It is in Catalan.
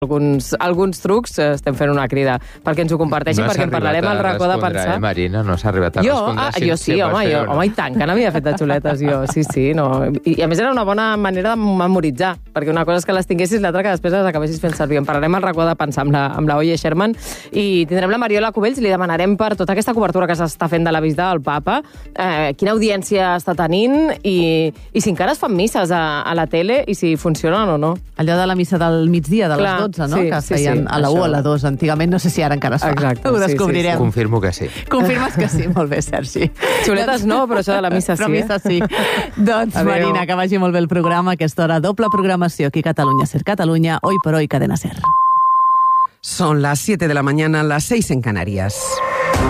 alguns trucs, estem fent una crida perquè ens ho comparteixin, perquè en parlarem al racó de pensar. Marina, no s'ha arribat a respondre. Jo sí, home, i tant, que n'havia fet de xuletes jo, sí, no. I a més era una bona manera de memoritzar, perquè una cosa és que les tinguessis, l'altra que després les acabessis fent servir. En parlarem al racó de pensar amb la Oye Sherman i tindrem la Mariola Cubells i li demanarem per tota aquesta cobertura que s'està fent de la visita del papa, quina audiència està tenint i si encara es fan misses a la tele i si funcionen o no. Allò de la missa del migdia, de les 12, no? Que es feien a la 1 o a la 2 antigament, no sé si ara encara es fa. Exacte, ho descobrirem. Confirmo que sí. Confirmes que sí, molt bé, Sergi. Xuletes no, però això de la missa sí. Però missa sí. Doncs, Adeu. Marina, que vagi molt bé el programa. Aquesta hora, doble programació aquí a Catalunya Ser Catalunya, Hoy por Hoy, Cadena Ser. Son las 7 de la mañana, las 6 en Canarias.